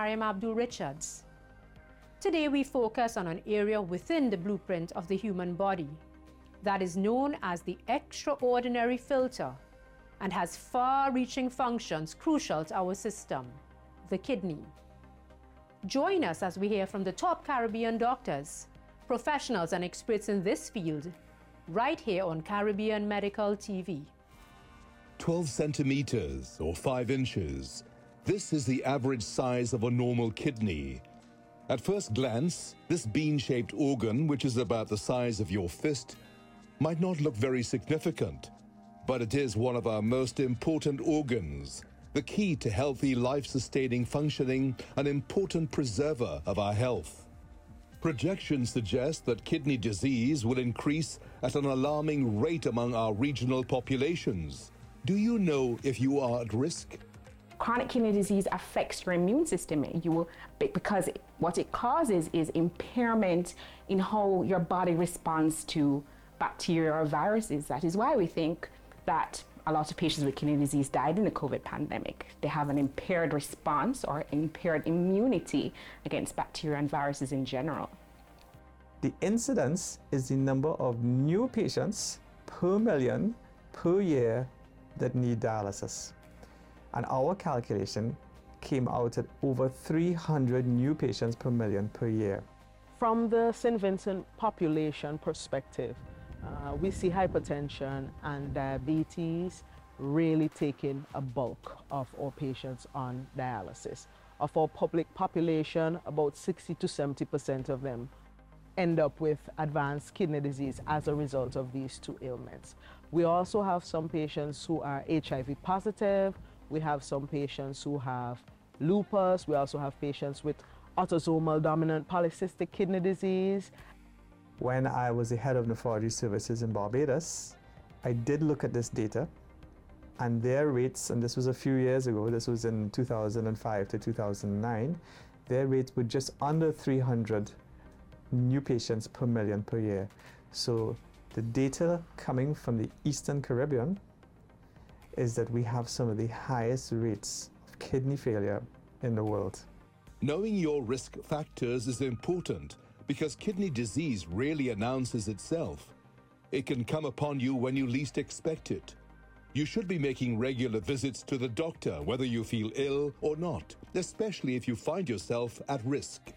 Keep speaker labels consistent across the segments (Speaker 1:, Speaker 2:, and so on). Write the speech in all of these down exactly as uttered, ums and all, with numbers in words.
Speaker 1: Mariam Abdul Richards. Today we focus on an area within the blueprint of the human body that is known as the extraordinary filter and has far-reaching functions crucial to our system, the kidney. Join us as we hear from the top Caribbean doctors, professionals and experts in this field, right here on Caribbean Medical T V.
Speaker 2: twelve centimeters or five inches. This is the average size of a normal kidney. At first glance, this bean-shaped organ, which is about the size of your fist, might not look very significant, but it is one of our most important organs, the key to healthy life-sustaining functioning, an important preserver of our health. Projections suggest that kidney disease will increase at an alarming rate among our regional populations. Do you know if you are at risk?
Speaker 3: Chronic kidney disease affects your immune system. You will, because what it causes is impairment in how your body responds to bacteria or viruses. That is why we think that a lot of patients with kidney disease died in the COVID pandemic. They have an impaired response or impaired immunity against bacteria and viruses in general.
Speaker 4: The incidence is the number of new patients per million per year that need dialysis. And our calculation came out at over three hundred new patients per million per year.
Speaker 5: From the Saint Vincent population perspective, uh, we see hypertension and diabetes really taking a bulk of our patients on dialysis. Of our public population, about sixty to seventy percent of them end up with advanced kidney disease as a result of these two ailments. We also have some patients who are H I V positive. We have some patients who have lupus. We also have patients with autosomal dominant polycystic kidney disease.
Speaker 4: When I was the head of nephrology services in Barbados, I did look at this data, and their rates, and this was a few years ago, this was in two thousand five to two thousand nine, their rates were just under three hundred new patients per million per year. So the data coming from the Eastern Caribbean is that we have some of the highest rates of kidney failure in the world.
Speaker 2: Knowing your risk factors is important because kidney disease rarely announces itself. It can come upon you when you least expect it. You should be making regular visits to the doctor whether you feel ill or not, especially if you find yourself at risk.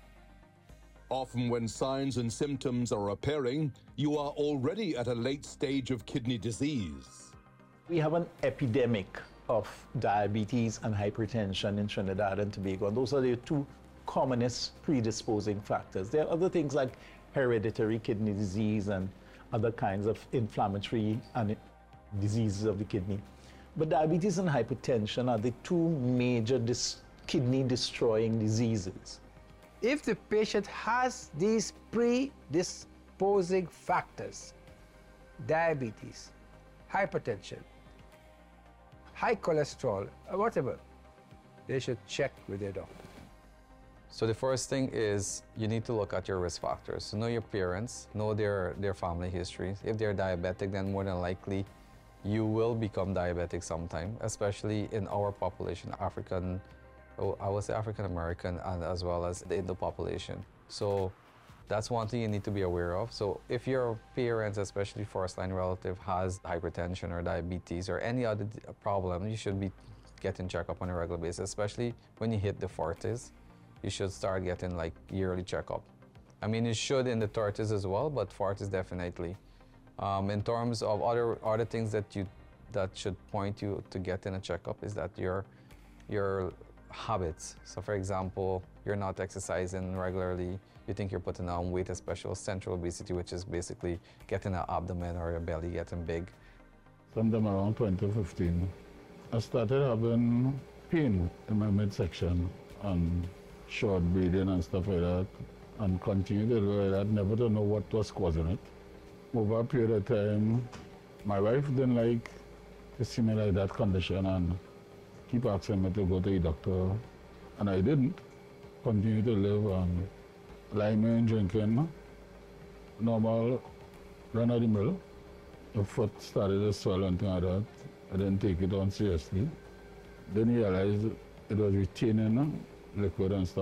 Speaker 2: Often when signs and symptoms are appearing, you are already at a late stage of kidney disease.
Speaker 6: We have an epidemic of diabetes and hypertension in Trinidad and Tobago, and those are the two commonest predisposing factors. There are other things like hereditary kidney disease and other kinds of inflammatory and diseases of the kidney. But diabetes and hypertension are the two major dis- kidney-destroying diseases.
Speaker 7: If the patient has these predisposing factors, diabetes, hypertension, high cholesterol, or whatever, they should check with their doctor.
Speaker 8: So the first thing is you need to look at your risk factors. So know your parents, know their, their family history. If they're diabetic, then more than likely you will become diabetic sometime, especially in our population, African, oh, I would say African American, and as well as the Indo population. So that's one thing you need to be aware of. So if your parents, especially first-line relative, has hypertension or diabetes or any other problem, you should be getting checkup on a regular basis, especially when you hit the forties. You should start getting like yearly checkup. I mean, you should in the thirties as well, but forties definitely. Um, in terms of other other things that you that should point you to getting a checkup is that your your habits. So for example, you're not exercising regularly, you think you're putting on weight, especially central obesity, which is basically getting an abdomen or your belly getting big.
Speaker 9: Sometime around twenty fifteen, I started having pain in my midsection and short breathing and stuff like that, and continued to do that, never to know what was causing it. Over a period of time, my wife didn't like to see me like that condition and keep asking me to go to the doctor, and I didn't. Continue to live and liming, drinking, normal, run of the mill. The foot started to swell and things like that. I didn't take it on seriously. Then realized it was retaining liquid and stuff.